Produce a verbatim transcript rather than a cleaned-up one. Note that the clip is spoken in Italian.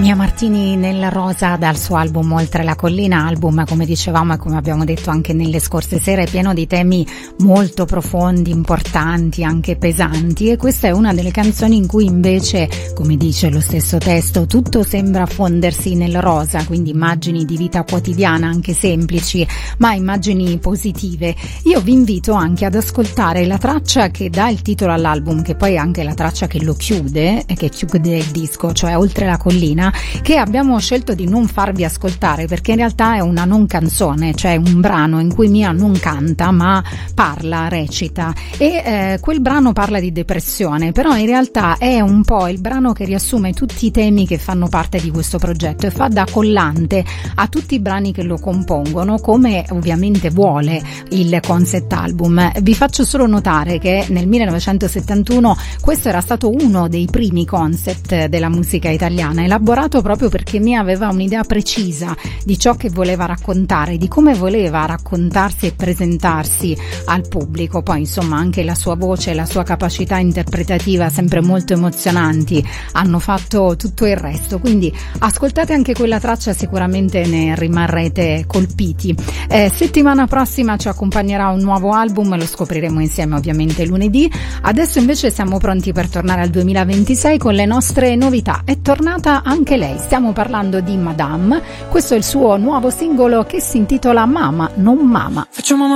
Mia Martini nel rosa dal suo album Oltre la collina, album come dicevamo e come abbiamo detto anche nelle scorse sere pieno di temi molto profondi, importanti, anche pesanti, e questa è una delle canzoni in cui invece, come dice lo stesso testo, tutto sembra fondersi nel rosa, quindi immagini di vita quotidiana anche semplici, ma immagini positive. Io vi invito anche ad ascoltare la traccia che dà il titolo all'album, che poi è anche la traccia che lo chiude, che chiude il disco, cioè Oltre la collina, che abbiamo scelto di non farvi ascoltare perché in realtà è una non canzone, cioè un brano in cui Mia non canta ma parla, recita, e eh, quel brano parla di depressione, però in realtà è un po' il brano che riassume tutti i temi che fanno parte di questo progetto e fa da collante a tutti i brani che lo compongono, come ovviamente vuole il concept album. Vi faccio solo notare che nel millenovecentosettantuno questo era stato uno dei primi concept della musica italiana, elaborato proprio perché Mia aveva un'idea precisa di ciò che voleva raccontare, di come voleva raccontarsi e presentarsi al pubblico. Poi insomma anche la sua voce e la sua capacità interpretativa, sempre molto emozionanti, hanno fatto tutto il resto, quindi ascoltate anche quella traccia, sicuramente ne rimarrete colpiti. Eh, settimana prossima ci accompagnerà un nuovo album, lo scopriremo insieme ovviamente lunedì. Adesso invece siamo pronti per tornare al duemilaventisei con le nostre novità. È tornata anche lei, stiamo parlando di Madame, questo è il suo nuovo singolo che si intitola Mama non Mama. Facciamo